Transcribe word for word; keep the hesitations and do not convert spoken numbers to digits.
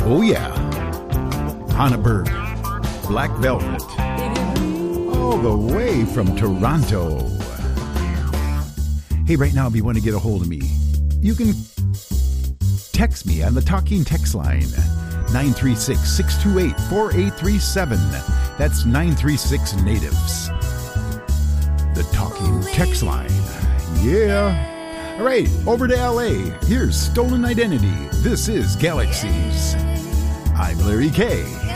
Oh yeah. Hannah Berg, Black Velvet. All the way from Toronto. Hey, right now, if you want to get a hold of me, you can text me on the Talking Text line, nine three six, six two eight, four eight three seven. That's nine three six Natives. The Talking Text line. Yeah. All right, over to L A. Here's Stolen Identity. This is Galaxies. I'm Larry K.